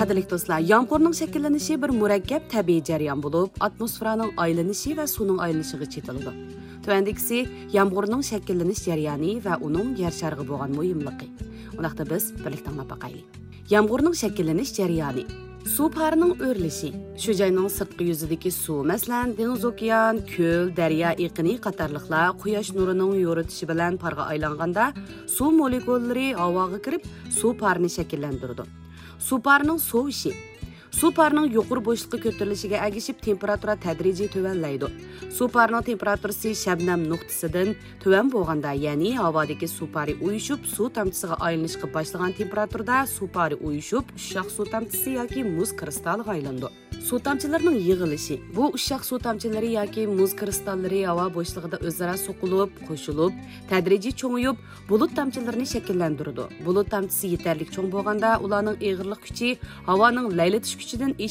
Qadrli do'stlar, yomg'irning shakllanishi bir murakkab tabiiy jarayon bo'lib, atmosferaning aylanishi va suvning aylanishiga chetiladi. Tuvandagisi yomg'irning shakllanish jarayoni va uning yer shariga bo'lgan muhimligi. Undaqda biz birlikda anglab boqaylik. Yomg'irning shakllanish jarayoni. Suv parining o'rlishi. Shu joyning sirtqi yuzidagi suv, masalan, dengiz, okean, ko'l, daryo, iqini qatorliqlar quyosh nurining yoritishi bilan parga aylanganda suv molekullari havoga kirib, suv parini shakllantiradi. Suv parining sovishi. Suv parining yuqori bo'shliqqa ko'tarilishiga ergishib temperatura tadrijiy tuvanlaydi. Suv parining temperaturasi shabnam nuqtasidan tuvan bo'lganda, ya'ni havodagi suv pari uyushib, suv tomchisiga aylanishga boshlagan temperaturada suv pari uyushib, ushoq suv tomchisi yoki muz kristaliga aylandi. Suv tomchilarining yig'ilishi. Bu ushoq suv tomchilari yoki muz kristallari havo bo'shlig'ida o'zaro so'qilib, qo'shilib, tadrijiy cho'ng'ayib, bulut tomchilarini shakllantiradi. Bulut tomchisi yetarli cho'ng bo'lganda, ularning eg'irlik kuchi havoning laylatish kuchidan